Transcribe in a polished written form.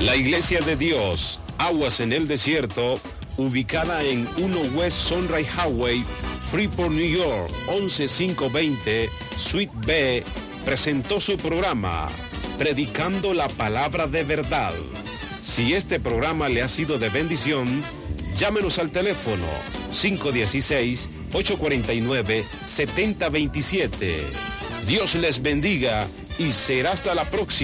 La Iglesia de Dios, Aguas en el Desierto, ubicada en 1 West Sunrise Highway, Freeport, New York, 11520, Suite B, presentó su programa, Predicando la Palabra de Verdad. Si este programa le ha sido de bendición, llámenos al teléfono 516-849-7027. Dios les bendiga y será hasta la próxima.